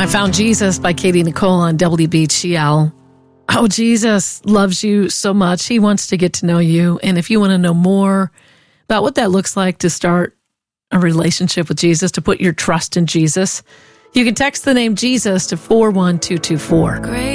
I Found Jesus by Katie Nicole on WBGL. Oh, Jesus loves you so much. He wants to get to know you. And if you want to know more about what that looks like to start a relationship with Jesus, to put your trust in Jesus, you can text the name Jesus to 41224.